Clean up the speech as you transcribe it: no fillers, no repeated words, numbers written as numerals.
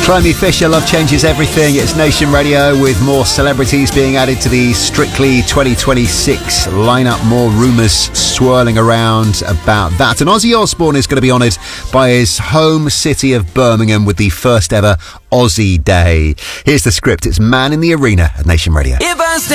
Clemmy Fisher, Love Changes Everything. It's Nation Radio with more celebrities being added to the Strictly 2026 lineup. More rumours swirling around about that. And Ozzy Osbourne is going to be honoured by his home city of Birmingham with the first ever Aussie Day. Here's the script. It's Man in the Arena at Nation Radio. If I